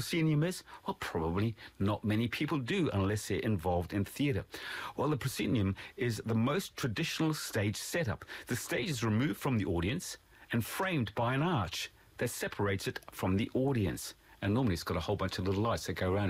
proscenium is? Well, probably not many people do unless they're involved in theatre. Well, the proscenium is the most traditional stage setup. The stage is removed from the audience and framed by an arch that separates it from the audience. And normally it's got a whole bunch of little lights that go around it.